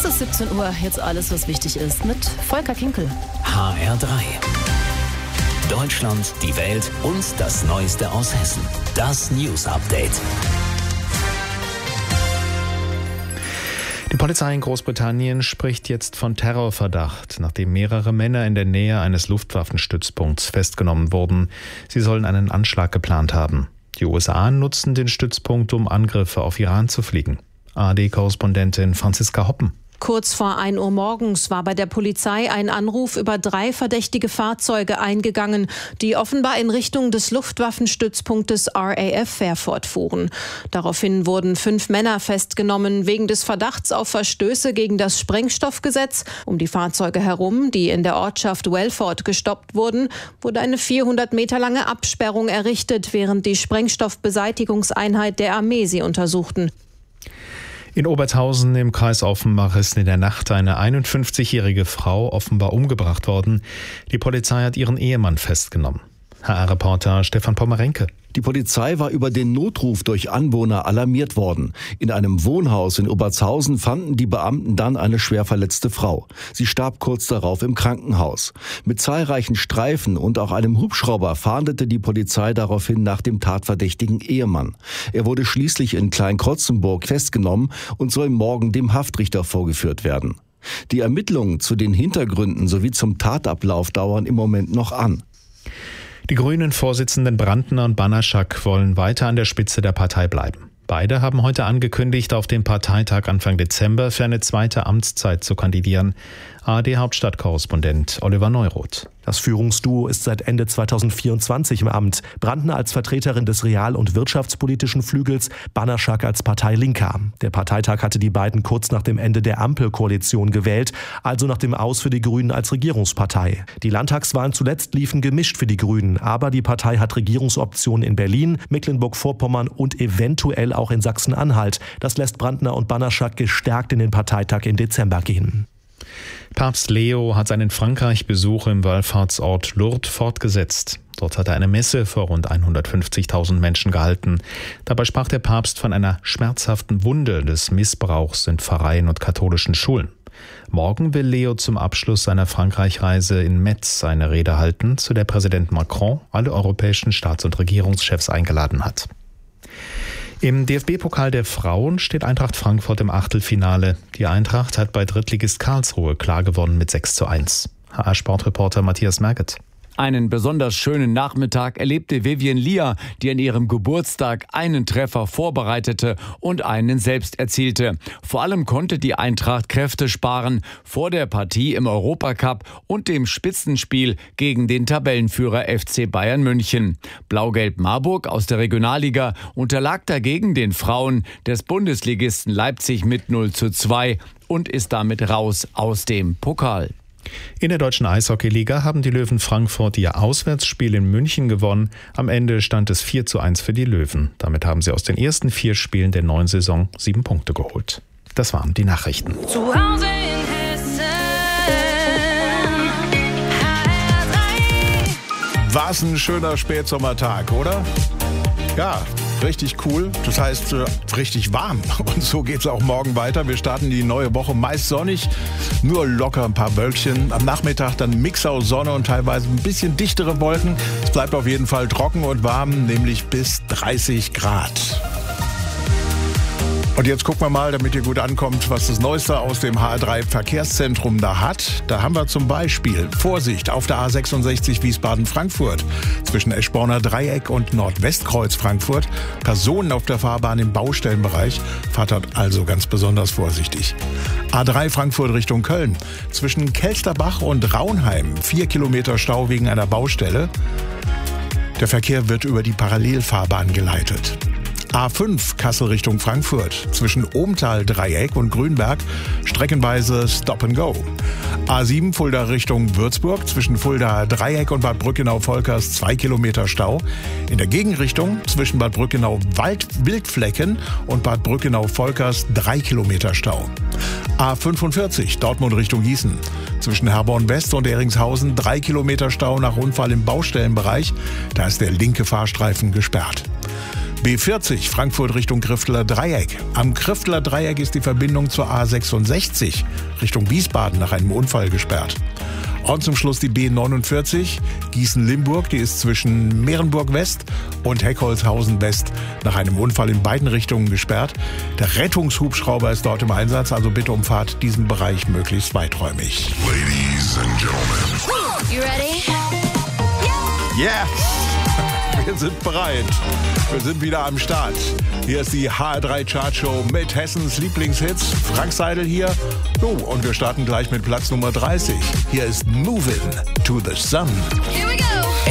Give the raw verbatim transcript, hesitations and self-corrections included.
ist siebzehn Uhr. Jetzt alles, was wichtig ist, mit Volker Kinkel. H R drei. Deutschland, die Welt und das Neueste aus Hessen. Das News Update. Die Polizei in Großbritannien spricht jetzt von Terrorverdacht, nachdem mehrere Männer in der Nähe eines Luftwaffenstützpunkts festgenommen wurden. Sie sollen einen Anschlag geplant haben. Die U S A nutzen den Stützpunkt, um Angriffe auf Iran zu fliegen. A R D-Korrespondentin Franziska Hoppen. Kurz vor ein Uhr morgens war bei der Polizei ein Anruf über drei verdächtige Fahrzeuge eingegangen, die offenbar in Richtung des Luftwaffenstützpunktes R A F Fairford fuhren. Daraufhin wurden fünf Männer festgenommen wegen des Verdachts auf Verstöße gegen das Sprengstoffgesetz. Um die Fahrzeuge herum, die in der Ortschaft Welford gestoppt wurden, wurde eine vierhundert Meter lange Absperrung errichtet, während die Sprengstoffbeseitigungseinheit der Armee sie untersuchten. In Obertshausen im Kreis Offenbach ist in der Nacht eine einundfünfzigjährige Frau offenbar umgebracht worden. Die Polizei hat ihren Ehemann festgenommen. H R-Reporter Stefan Pommerenke. Die Polizei war über den Notruf durch Anwohner alarmiert worden. In einem Wohnhaus in Obertshausen fanden die Beamten dann eine schwer verletzte Frau. Sie starb kurz darauf im Krankenhaus. Mit zahlreichen Streifen und auch einem Hubschrauber fahndete die Polizei daraufhin nach dem tatverdächtigen Ehemann. Er wurde schließlich in Kleinkrotzenburg festgenommen und soll morgen dem Haftrichter vorgeführt werden. Die Ermittlungen zu den Hintergründen sowie zum Tatablauf dauern im Moment noch an. Die Grünen-Vorsitzenden Brandner und Banaszak wollen weiter an der Spitze der Partei bleiben. Beide haben heute angekündigt, auf dem Parteitag Anfang Dezember für eine zweite Amtszeit zu kandidieren. A R D-Hauptstadtkorrespondent Oliver Neuroth. Das Führungsduo ist seit Ende zweitausendvierundzwanzig im Amt. Brandner als Vertreterin des real- und wirtschaftspolitischen Flügels, Banaszak als Parteilinker. Der Parteitag hatte die beiden kurz nach dem Ende der Ampelkoalition gewählt, also nach dem Aus für die Grünen als Regierungspartei. Die Landtagswahlen zuletzt liefen gemischt für die Grünen, aber die Partei hat Regierungsoptionen in Berlin, Mecklenburg-Vorpommern und eventuell auch in Sachsen-Anhalt. Das lässt Brandner und Banaszak gestärkt in den Parteitag im Dezember gehen. Papst Leo hat seinen Frankreich-Besuch im Wallfahrtsort Lourdes fortgesetzt. Dort hat er eine Messe vor rund hundertfünfzigtausend Menschen gehalten. Dabei sprach der Papst von einer schmerzhaften Wunde des Missbrauchs in Pfarreien und katholischen Schulen. Morgen will Leo zum Abschluss seiner Frankreich-Reise in Metz eine Rede halten, zu der Präsident Macron alle europäischen Staats- und Regierungschefs eingeladen hat. Im D F B-Pokal der Frauen steht Eintracht Frankfurt im Achtelfinale. Die Eintracht hat bei Drittligist Karlsruhe klar gewonnen mit sechs zu eins. H R-Sportreporter Matthias Merget. Einen besonders schönen Nachmittag erlebte Vivian Lier, die an ihrem Geburtstag einen Treffer vorbereitete und einen selbst erzielte. Vor allem konnte die Eintracht Kräfte sparen vor der Partie im Europacup und dem Spitzenspiel gegen den Tabellenführer F C Bayern München. Blau-Gelb Marburg aus der Regionalliga unterlag dagegen den Frauen des Bundesligisten Leipzig mit null zu zwei und ist damit raus aus dem Pokal. In der deutschen Eishockeyliga haben die Löwen Frankfurt ihr Auswärtsspiel in München gewonnen. Am Ende stand es vier zu eins für die Löwen. Damit haben sie aus den ersten vier Spielen der neuen Saison sieben Punkte geholt. Das waren die Nachrichten. Zu Hause in Hessen. War es ein schöner Spätsommertag, oder? Ja, richtig cool. Das heißt, äh, richtig warm. Und so geht es auch morgen weiter. Wir starten die neue Woche meist sonnig, nur locker ein paar Wölkchen. Am Nachmittag dann ein Mix aus Sonne und teilweise ein bisschen dichtere Wolken. Es bleibt auf jeden Fall trocken und warm, nämlich bis dreißig Grad. Und jetzt gucken wir mal, damit ihr gut ankommt, was das Neueste aus dem H R drei Verkehrszentrum da hat. Da haben wir zum Beispiel Vorsicht auf der A sechsundsechzig Wiesbaden-Frankfurt zwischen Eschborner Dreieck und Nordwestkreuz Frankfurt. Personen auf der Fahrbahn im Baustellenbereich. Fahrt dort also ganz besonders vorsichtig. A drei Frankfurt Richtung Köln zwischen Kelsterbach und Raunheim. Vier Kilometer Stau wegen einer Baustelle. Der Verkehr wird über die Parallelfahrbahn geleitet. A fünf Kassel Richtung Frankfurt zwischen Ohmtal-Dreieck und Grünberg streckenweise Stop and Go. A sieben Fulda Richtung Würzburg zwischen Fulda-Dreieck und Bad Brückenau-Volkers zwei Kilometer Stau. In der Gegenrichtung zwischen Bad Brückenau-Wildflecken und Bad Brückenau-Volkers drei Kilometer Stau. A fünfundvierzig Dortmund Richtung Gießen zwischen Herborn West und Eringshausen drei Kilometer Stau nach Unfall im Baustellenbereich. Da ist der linke Fahrstreifen gesperrt. B vierzig, Frankfurt Richtung Krifteler Dreieck. Am Krifteler Dreieck ist die Verbindung zur A sechsundsechzig Richtung Wiesbaden nach einem Unfall gesperrt. Und zum Schluss die B neunundvierzig, Gießen-Limburg, die ist zwischen Meerenburg West und Heckholzhausen West nach einem Unfall in beiden Richtungen gesperrt. Der Rettungshubschrauber ist dort im Einsatz, also bitte umfahrt diesen Bereich möglichst weiträumig. Ladies and gentlemen. You ready? Yes! Wir sind bereit. Wir sind wieder am Start. Hier ist die H R drei Chartshow mit Hessens Lieblingshits. Frank Seidel hier. Oh, und wir starten gleich mit Platz Nummer dreißig. Hier ist Movin' to the Sun. Here we go.